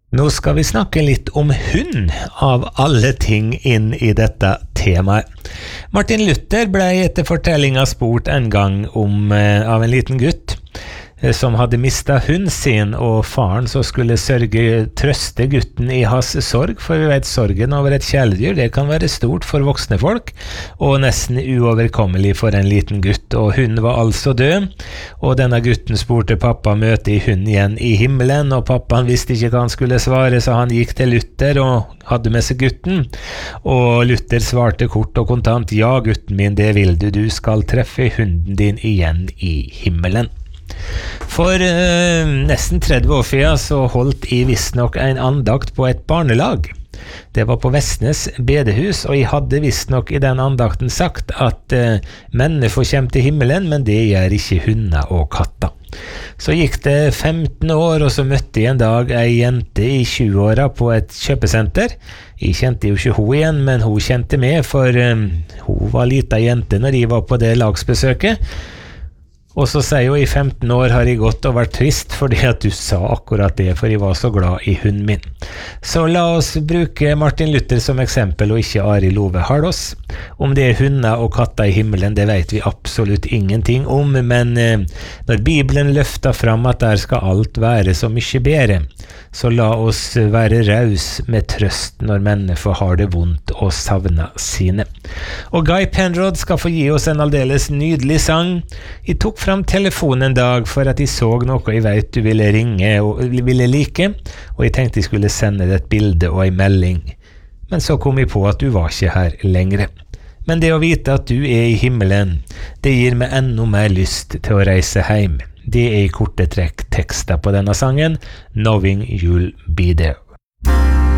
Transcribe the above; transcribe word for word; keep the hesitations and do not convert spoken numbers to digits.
Nå skal vi snakke litt om hund, av alle ting inn i dette temaet. Martin Luther ble etter fortellinga spurt en gang om, eh, av en liten gutt eh, som hadde mistet hund sin, og faren så skulle sørge, trøste gutten i hans sorg, for vi vet sorgen over et kjæledyr, det kan være stort for voksne folk, og nesten uoverkommelig for en liten gutt, og hunden var altså død, og denne gutten spurte pappa møte i hunden igjen i himmelen, og pappaen visste ikke hva han skulle svare, så han gikk til Luther og hadde med seg gutten, og Luther svarte kort og kontant, ja gutten min, det vil du, du skal treffe hunden din igjen i himmelen. For eh, nesten tretti år siden så holdt jeg visstnok en andakt på et barnelag. Det var på Vestnes bedehus, og jeg hadde visstnok i den andakten sagt at eh, mennesker kommer til himmelen, men det gjør ikke hunder og katter. Så gikk det femten år, og så møtte jeg en dag ei jente i tjue-åra på et kjøpesenter. Jeg kjente jo ikke hun igjen, men hun kjente meg, for um, hun var lita jente når jeg var på det lagsbesøket. Og så sier hun, i femten år har jeg gått og vært trist fordi at du sa akkurat det, for jeg var så glad i hunden min. Så la oss bruke Martin Luther som eksempel, og ikke Ari Love Hardås. Om det er hunder og katter i himmelen, det vet vi absolutt ingenting om, men eh, når Bibelen løfter fram at der skal alt være så mye bedre, så la oss være raus med trøst når mennesker har det vondt og savner sine. Og Guy Penrod skal få gi oss en aldeles nydelig sang. Jeg tok fram telefonen en dag for at jeg så noe jeg vet du ville ringe og ville like, og jeg tenkte jeg skulle sende deg et bilde og en melding. Men så kom jeg på at du var ikke her lengre. Men det å vite at du er i himmelen, det gir meg enda mer lyst til å reise hjem. Det er i korte trekk tekster på denne sangen, Knowing You'll Be There.